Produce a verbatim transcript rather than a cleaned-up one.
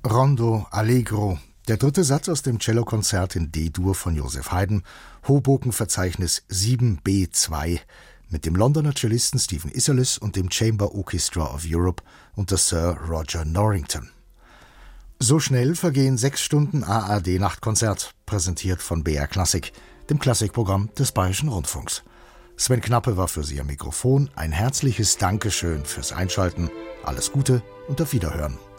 Rondo Allegro, der dritte Satz aus dem Cellokonzert in D-Dur von Joseph Haydn, Hoboken-Verzeichnis sieben B zwei, mit dem Londoner Cellisten Stephen Isserlis und dem Chamber Orchestra of Europe unter Sir Roger Norrington. So schnell vergehen sechs Stunden A R D-Nachtkonzert, präsentiert von B R Klassik, dem Klassikprogramm des Bayerischen Rundfunks. Sven Knappe war für Sie am Mikrofon. Ein herzliches Dankeschön fürs Einschalten. Alles Gute und auf Wiederhören.